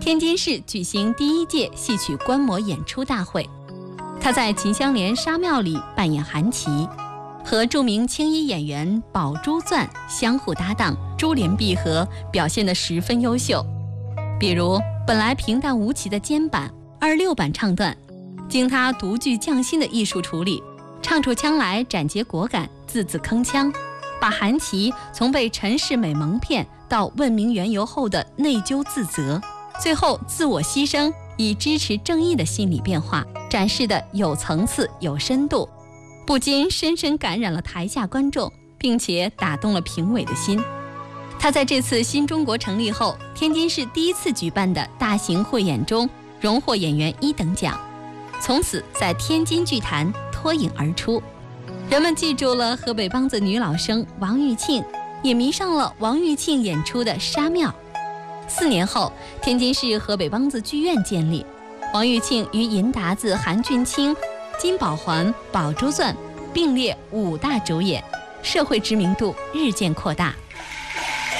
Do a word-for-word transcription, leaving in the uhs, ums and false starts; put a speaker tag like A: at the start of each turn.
A: 天津市举行第一届戏曲观摩演出大会。他在秦香莲沙庙里扮演韩琦，和著名青衣演员宝珠钻相互搭档，珠联璧合，表现得十分优秀。比如本来平淡无奇的肩板、二六板唱段，经他独具匠心的艺术处理，唱出腔来斩截果敢，字字铿锵，把韩琦从被陈世美蒙骗到问明缘由后的内疚自责，最后自我牺牲以支持正义的心理变化，展示的有层次有深度，不禁深深感染了台下观众，并且打动了评委的心。他在这次新中国成立后，天津市第一次举办的大型汇演中荣获演员一等奖，从此在天津剧坛脱颖而出。人们记住了河北梆子女老生王玉庆，也迷上了王玉庆演出的沙庙。四年后，天津市河北梆子剧院建立，王玉庆与银达子、韩俊清、金宝环、宝珠钻并列五大主演，社会知名度日渐扩大。